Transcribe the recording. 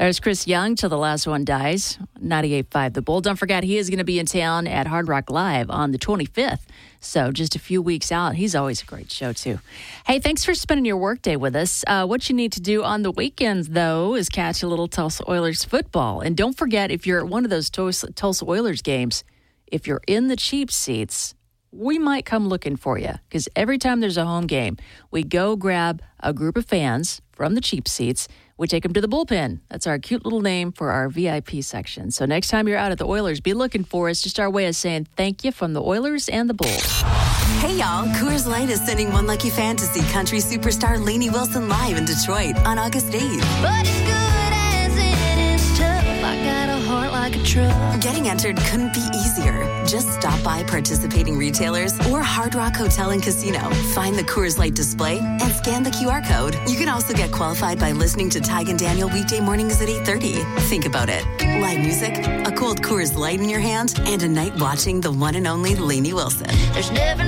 There's Chris Young till the last one dies. 98.5 The Bull. Don't forget, he is going to be in town at Hard Rock Live on the 25th. So just a few weeks out. He's always a great show, too. Hey, thanks for spending your workday with us. What you need to do on the weekends, though, is catch a little Tulsa Oilers football. And don't forget, if you're at one of those Tulsa Oilers games, if you're in the cheap seats, we might come looking for you. Because every time there's a home game, we go grab a group of fans from the cheap seats. We take them to the bullpen. That's our cute little name for our VIP section. So next time you're out at the Oilers, be looking for us. Just our way of saying thank you from the Oilers and the Bulls. Hey, y'all. Coors Light is sending one lucky fan to see country superstar Lainey Wilson live in Detroit on August 8th. But it's good as it is tough. I got a heart like a truck. Getting entered couldn't be easier. Just stop by participating retailers or Hard Rock Hotel and Casino. Find the Coors Light display and scan the QR code. You can also get qualified by listening to Tig and Daniel weekday mornings at 8:30. Think about it. Live music, a cold Coors Light in your hand, and a night watching the one and only Lainey Wilson. There's never